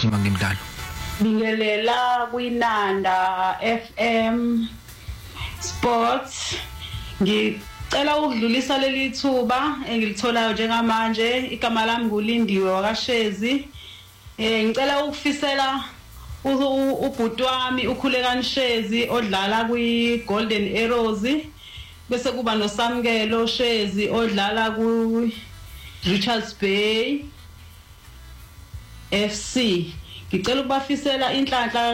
sikhuluma ngemidlalo. Bingelela kuInanda FM Sports. Ngicela ukudlulisa leli thuba engilitholayo njengamanje. Igama lami nguLindiwe wakashezi. Ngicela ukufisela ubhuti wami ukhulekani Shezi odlala kwiGolden Arrows, bese kuba noSamkelo Shezi odlala kuRichards Bay FC. Ngicela ukubafisela inhlanhla